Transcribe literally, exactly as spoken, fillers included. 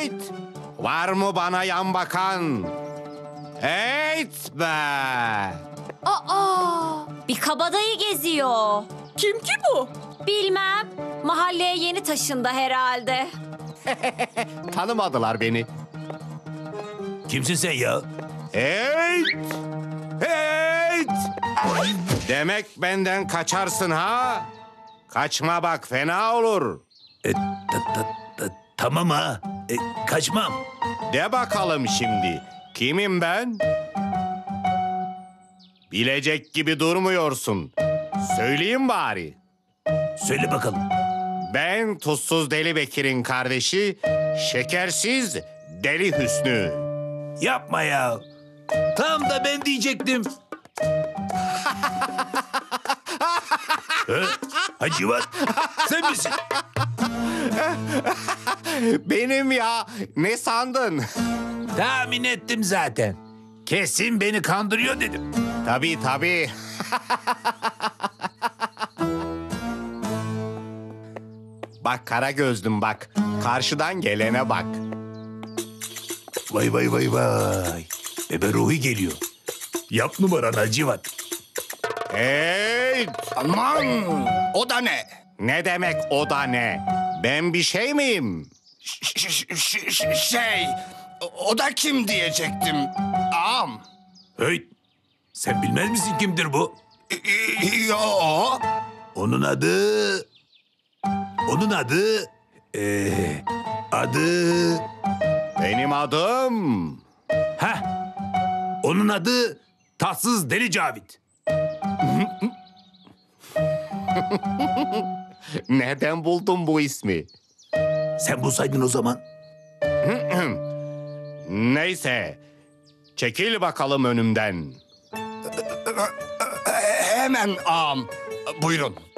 Eğit! Var mı bana yan bakan? Eğit be! Aa, bir kabadayı geziyor. Kim ki bu? Bilmem. Mahalleye yeni taşındı herhalde. Tanımadılar beni. Kimsin sen ya? Eğit! Eğit! Demek benden kaçarsın ha? Kaçma bak, fena olur. E, ta- ta- ta- tamam ha. E, kaçmam. De bakalım şimdi, kimim ben? Bilecek gibi durmuyorsun. Söyleyeyim bari. Söyle bakalım. Ben Tuzsuz Deli Bekir'in kardeşi, Şekersiz Deli Hüsnü. Yapma ya. Tam da ben diyecektim. He? Hacivat, sen misin? Benim ya, ne sandın? Tahmin ettim zaten. Kesin beni kandırıyor dedim. Tabii tabii. Bak kara gözlüm bak, karşıdan gelene bak. Vay vay vay vay. Bebe Ruhi geliyor. Yap numaranı Hacivat. Hey! Aman, o da ne? Ne demek o da ne? Ben bir şey miyim? Ş- ş- ş- ş- şey, o da kim diyecektim. Ağam. Hey, sen bilmez misin kimdir bu? Yo. Onun adı... Onun adı... Ee, adı... Benim adım... Heh. Onun adı Tatsız Deli Cavit. Nereden buldun bu ismi? Sen bulsaydın o zaman. Neyse, çekil bakalım önümden. Hemen ağam. Buyurun.